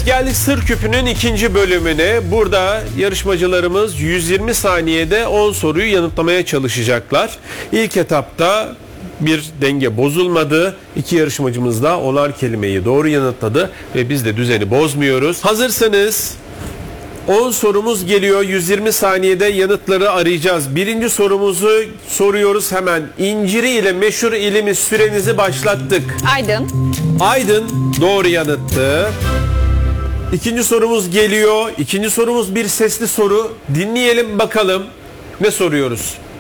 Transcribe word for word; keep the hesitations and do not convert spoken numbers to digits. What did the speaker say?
Evet, geldik Sır Küpü'nün ikinci bölümüne. Burada yarışmacılarımız yüz yirmi saniyede on soruyu yanıtlamaya çalışacaklar. İlk etapta bir denge bozulmadı. İki yarışmacımız da onar kelimeyi doğru yanıtladı ve biz de düzeni bozmuyoruz. Hazırsanız on sorumuz geliyor. yüz yirmi saniyede yanıtları arayacağız. Birinci sorumuzu soruyoruz hemen. İnciri ile meşhur ilimiz, sürenizi başlattık. Aydın. Aydın doğru yanıttı. İkinci sorumuz geliyor. İkinci sorumuz bir sesli soru. Dinleyelim bakalım ne soruyoruz.